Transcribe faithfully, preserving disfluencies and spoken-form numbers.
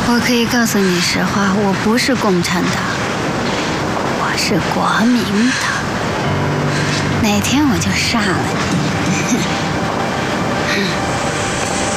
我可以告诉你实话，我不是共产党，我是国民党。哪天我就杀了你。